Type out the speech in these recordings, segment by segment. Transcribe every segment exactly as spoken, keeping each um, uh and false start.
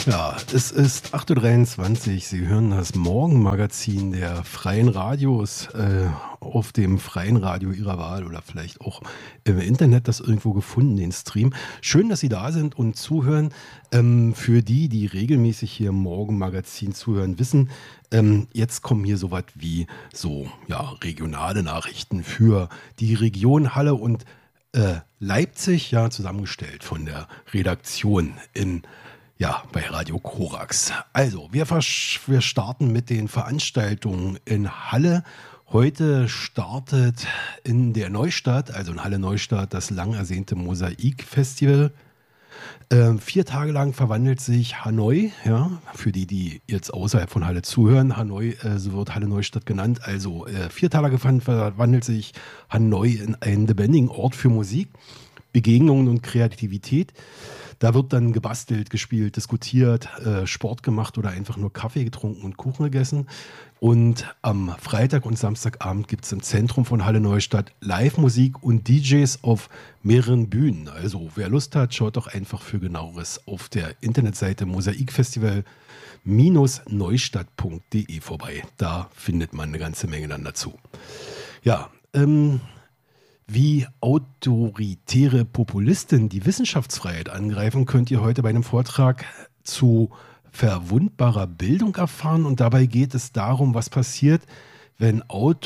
Ja, es ist acht Uhr dreiundzwanzig. Sie hören das Morgenmagazin der Freien Radios äh, auf dem Freien Radio Ihrer Wahl oder vielleicht auch im Internet das irgendwo gefunden, den Stream. Schön, dass Sie da sind und zuhören. Ähm, für die, die regelmäßig hier im Morgenmagazin zuhören, wissen, ähm, jetzt kommen hier so was wie so ja, regionale Nachrichten für die Region Halle und äh, Leipzig, ja, zusammengestellt von der Redaktion in Ja, bei Radio Korax. Also, wir, wir starten mit den Veranstaltungen in Halle. Heute startet in der Neustadt, also in Halle Neustadt, das lang ersehnte Mosaik-Festival. Ähm, vier Tage lang verwandelt sich Hanoi, ja, für die, die jetzt außerhalb von Halle zuhören. Hanoi, äh, so wird Halle Neustadt genannt. Also, äh, vier Tage verwandelt sich Hanoi in einen lebendigen Ort für Musik, Begegnungen und Kreativität. Da wird dann gebastelt, gespielt, diskutiert, äh, Sport gemacht oder einfach nur Kaffee getrunken und Kuchen gegessen. Und am Freitag und Samstagabend gibt es im Zentrum von Halle Neustadt Live-Musik und D Js auf mehreren Bühnen. Also wer Lust hat, schaut doch einfach für Genaueres auf der Internetseite mosaikfestival Neustadt punkt de vorbei. Da findet man eine ganze Menge dann dazu. Ja, ähm... Wie autoritäre Populisten die Wissenschaftsfreiheit angreifen, könnt ihr heute bei einem Vortrag zu verwundbarer Bildung erfahren. Und dabei geht es darum, was passiert, wenn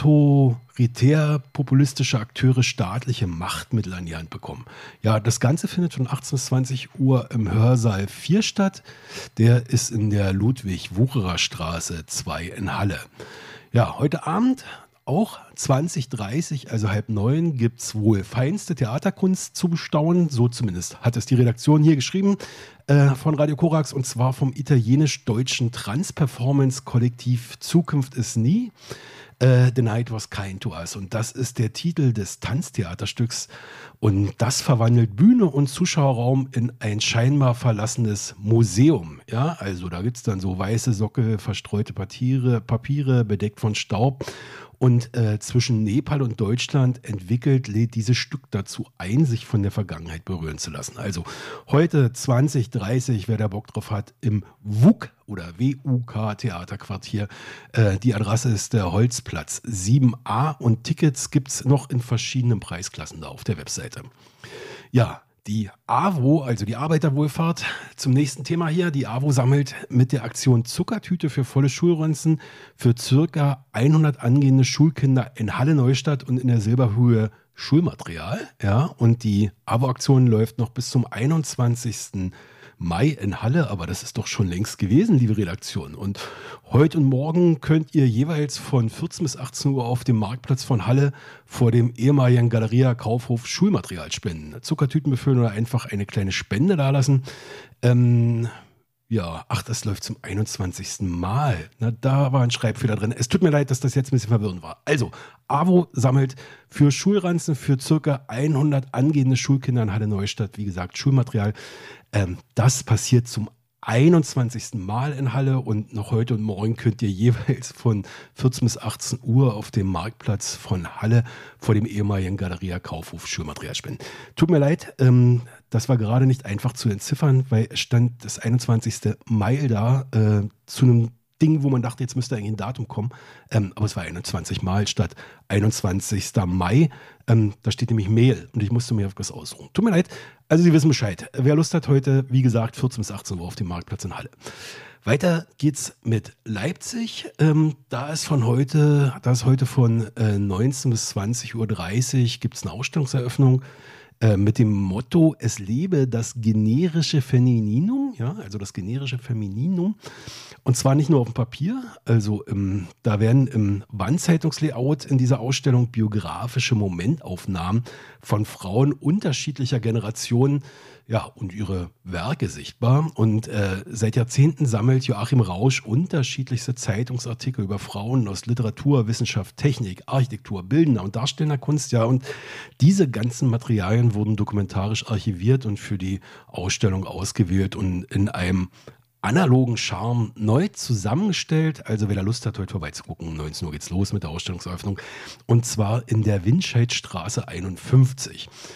autoritär populistische Akteure staatliche Machtmittel an die Hand bekommen. Ja, das Ganze findet von achtzehn bis zwanzig Uhr im Hörsaal vier statt. Der ist in der Ludwig-Wucherer-Straße zwei in Halle. Ja, heute Abend auch zwanzig Uhr dreißig, also halb neun, gibt es wohl feinste Theaterkunst zu bestaunen. So zumindest hat es die Redaktion hier geschrieben äh, von Radio Korax, und zwar vom italienisch-deutschen Trans-Performance-Kollektiv Zukunft ist nie. Uh, The Night Was Kind to Us. Und das ist der Titel des Tanztheaterstücks. Und das verwandelt Bühne und Zuschauerraum in ein scheinbar verlassenes Museum. Ja, also da gibt es dann so weiße Sockel, verstreute Papiere, Papiere bedeckt von Staub. Und äh, zwischen Nepal und Deutschland entwickelt lädt dieses Stück dazu ein, sich von der Vergangenheit berühren zu lassen. Also heute zwanzig Uhr dreißig, wer da Bock drauf hat, im W U K oder W U K Theaterquartier. Äh, die Adresse ist der Holzplatz sieben a und Tickets gibt es noch in verschiedenen Preisklassen da auf der Webseite. Ja, die A W O, also die Arbeiterwohlfahrt, zum nächsten Thema hier. Die A W O sammelt mit der Aktion Zuckertüte für volle Schulranzen für circa hundert angehende Schulkinder in Halle Neustadt und in der Silberhöhe Schulmaterial. Ja, und die A W O-Aktion läuft noch bis zum einundzwanzigsten Mai in Halle, aber das ist doch schon längst gewesen, liebe Redaktion. Und heute und morgen könnt ihr jeweils von vierzehn bis achtzehn Uhr auf dem Marktplatz von Halle vor dem ehemaligen Galeria Kaufhof Schulmaterial spenden. Zuckertüten befüllen oder einfach eine kleine Spende dalassen. Ähm, ja, ach, das läuft zum einundzwanzigsten Mal. Na, da war ein Schreibfehler drin. Es tut mir leid, dass das jetzt ein bisschen verwirrend war. Also, A W O sammelt für Schulranzen für circa hundert angehende Schulkinder in Halle Neustadt, wie gesagt, Schulmaterial. Ähm, das passiert zum einundzwanzigsten Mal in Halle und noch heute und morgen könnt ihr jeweils von vierzehn bis achtzehn Uhr auf dem Marktplatz von Halle vor dem ehemaligen Galeria Kaufhof Schulmaterial spenden. Tut mir leid, ähm, das war gerade nicht einfach zu entziffern, weil es stand das einundzwanzigsten Mai da äh, zu einem Ding, wo man dachte, jetzt müsste eigentlich ein Datum kommen. Ähm, aber es war einundzwanzig Mal statt einundzwanzigsten Mai. Ähm, da steht nämlich Mail und ich musste mir etwas ausruhen. Tut mir leid. Also Sie wissen Bescheid. Wer Lust hat heute, wie gesagt, vierzehn bis achtzehn Uhr auf dem Marktplatz in Halle. Weiter geht's mit Leipzig. Ähm, da ist von heute, da ist heute von äh, neunzehn bis zwanzig Uhr dreißig gibt es eine Ausstellungseröffnung äh, mit dem Motto: Es lebe das generische Femininum, ja, also das generische Femininum. Und zwar nicht nur auf dem Papier, also im, da werden im Wandzeitungslayout in dieser Ausstellung biografische Momentaufnahmen von Frauen unterschiedlicher Generationen, ja, und ihre Werke sichtbar. Und äh, seit Jahrzehnten sammelt Joachim Rausch unterschiedlichste Zeitungsartikel über Frauen aus Literatur, Wissenschaft, Technik, Architektur, bildender und darstellender Kunst. Ja, und diese ganzen Materialien wurden dokumentarisch archiviert und für die Ausstellung ausgewählt und in einem analogen Charme neu zusammengestellt. Also wer da Lust hat, heute vorbeizugucken, um neunzehn Uhr geht's los mit der Ausstellungseröffnung. Und zwar in der Winscheidstraße einundfünfzig.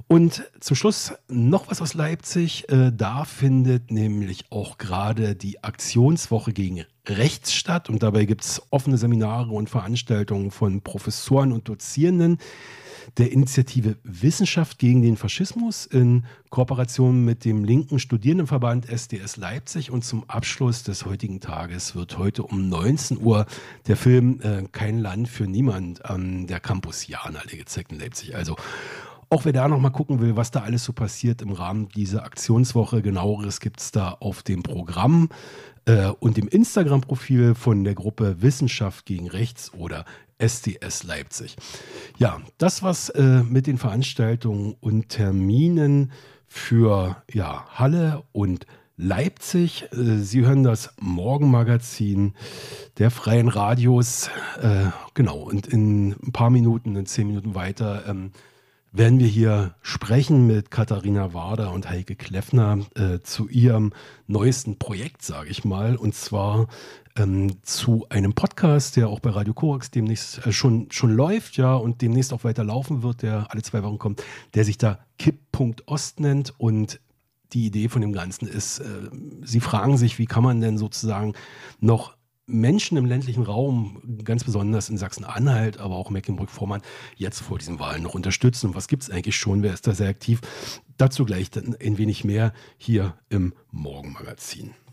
Und zum Schluss noch was aus Leipzig. Äh, da findet nämlich auch gerade die Aktionswoche gegen Rechts statt. Und dabei gibt es offene Seminare und Veranstaltungen von Professoren und Dozierenden der Initiative Wissenschaft gegen den Faschismus in Kooperation mit dem linken Studierendenverband S D S Leipzig. Und zum Abschluss des heutigen Tages wird heute um neunzehn Uhr der Film äh, Kein Land für Niemand an der Campusianallee gezeigt in Leipzig. Also auch wer da noch mal gucken will, was da alles so passiert im Rahmen dieser Aktionswoche, genaueres gibt es da auf dem Programm äh, und dem Instagram-Profil von der Gruppe Wissenschaft gegen Rechts oder S D S Leipzig. Ja, das war's äh, mit den Veranstaltungen und Terminen für ja, Halle und Leipzig. Äh, Sie hören das Morgenmagazin der Freien Radios. Äh, genau, und in ein paar Minuten, in zehn Minuten weiter, ähm, werden wir hier sprechen mit Katharina Wader und Heike Kleffner äh, zu ihrem neuesten Projekt, sage ich mal, und zwar ähm, zu einem Podcast, der auch bei Radio Korax demnächst äh, schon, schon läuft, ja, und demnächst auch weiter laufen wird, der alle zwei Wochen kommt, der sich da Kipp.ost nennt. Und die Idee von dem Ganzen ist, äh, sie fragen sich, wie kann man denn sozusagen noch Menschen im ländlichen Raum, ganz besonders in Sachsen-Anhalt, aber auch Mecklenburg-Vorpommern, jetzt vor diesen Wahlen noch unterstützen. Und was gibt es eigentlich schon? Wer ist da sehr aktiv? Dazu gleich dann ein wenig mehr hier im Morgenmagazin.